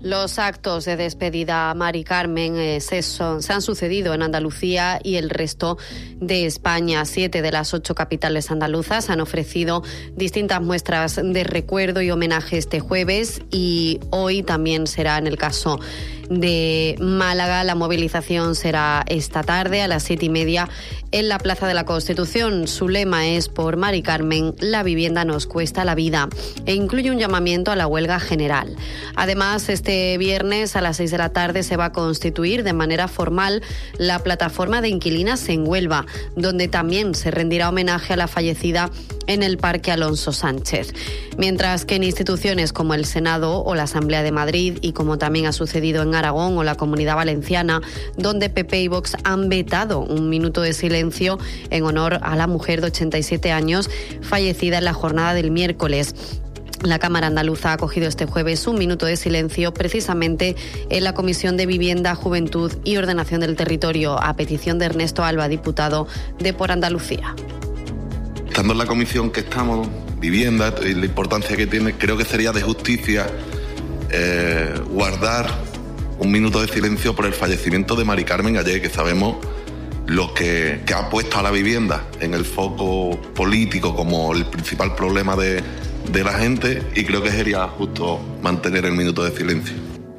Los actos de despedida a Mari Carmen se han sucedido en Andalucía y el resto de España. 7 de las 8 capitales andaluzas han ofrecido distintas muestras de recuerdo y homenaje este jueves, y hoy también será en el caso de Málaga. La movilización será esta tarde a las 7:30 en la Plaza de la Constitución. Su lema es: por Mari Carmen, la vivienda nos cuesta la vida, e incluye un llamamiento a la huelga general. Además, este viernes a las 6 de la tarde se va a constituir de manera formal la plataforma de inquilinas en Huelva, donde también se rendirá homenaje a la fallecida en el Parque Alonso Sánchez. Mientras que en instituciones como el Senado o la Asamblea de Madrid, y como también ha sucedido en Aragón o la Comunidad Valenciana, donde PP y Vox han vetado un minuto de silencio en honor a la mujer de 87 años fallecida en la jornada del miércoles. La Cámara Andaluza ha acogido este jueves un minuto de silencio precisamente en la Comisión de Vivienda, Juventud y Ordenación del Territorio, a petición de Ernesto Alba, diputado de Por Andalucía. Estando en la comisión que estamos, vivienda, y la importancia que tiene, creo que sería de justicia guardar un minuto de silencio por el fallecimiento de Mari Carmen ayer, que sabemos lo que ha puesto a la vivienda en el foco político como el principal problema de la gente, y creo que sería justo mantener el minuto de silencio.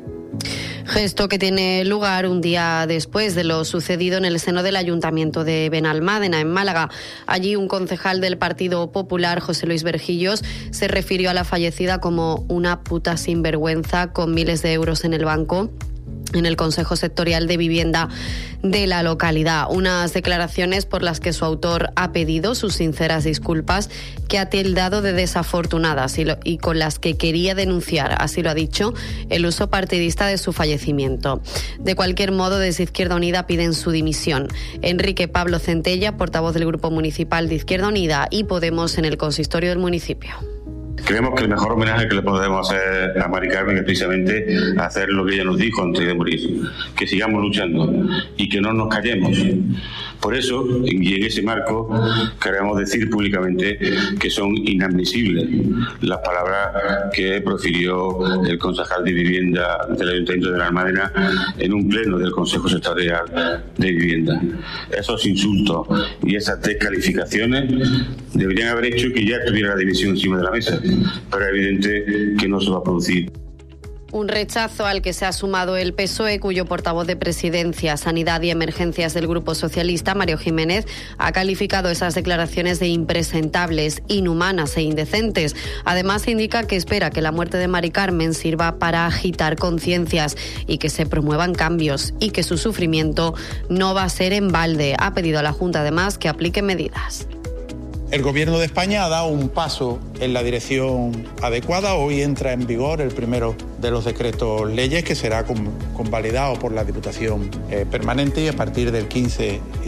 Gesto que tiene lugar un día después de lo sucedido en el seno del Ayuntamiento de Benalmádena, en Málaga. Allí un concejal del Partido Popular, José Luis Berjillos, se refirió a la fallecida como una puta sinvergüenza con miles de euros en el banco en el Consejo Sectorial de Vivienda de la localidad. Unas declaraciones por las que su autor ha pedido sus sinceras disculpas, que ha tildado de desafortunadas y con las que quería denunciar, así lo ha dicho, el uso partidista de su fallecimiento. De cualquier modo, desde Izquierda Unida piden su dimisión. Enrique Pablo Centella, portavoz del Grupo Municipal de Izquierda Unida, y Podemos en el consistorio del municipio. Creemos que el mejor homenaje que le podemos hacer a Mari Carmen es precisamente hacer lo que ella nos dijo antes de morir, que sigamos luchando y que no nos callemos. Por eso, y en ese marco, queremos decir públicamente que son inadmisibles las palabras que profirió el concejal de Vivienda del Ayuntamiento de Benalmádena en un pleno del Consejo Sectorial de Vivienda. Esos insultos y esas descalificaciones deberían haber hecho que ya estuviera la dimisión encima de la mesa, pero es evidente que no se va a producir. Un rechazo al que se ha sumado el PSOE, cuyo portavoz de Presidencia, Sanidad y Emergencias del Grupo Socialista, Mario Jiménez, ha calificado esas declaraciones de impresentables, inhumanas e indecentes. Además, indica que espera que la muerte de Mari Carmen sirva para agitar conciencias y que se promuevan cambios, y que su sufrimiento no va a ser en balde. Ha pedido a la Junta, además, que aplique medidas. El Gobierno de España ha dado un paso en la dirección adecuada. Hoy entra en vigor el primero de los decretos leyes, que será convalidado por la Diputación Permanente, y a partir del 15